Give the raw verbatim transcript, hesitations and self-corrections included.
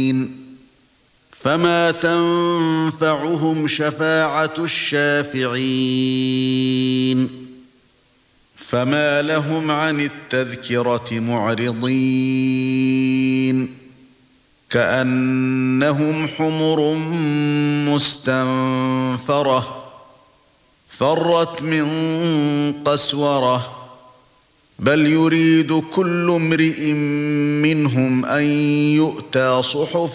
فما تنفعهم شفاعة الشافعين فما لهم عن التذكرة معرضين كأنهم حمر مستنفرة فرت من قسورة بل يريد كل امرئ منهم أن يؤتى صحفا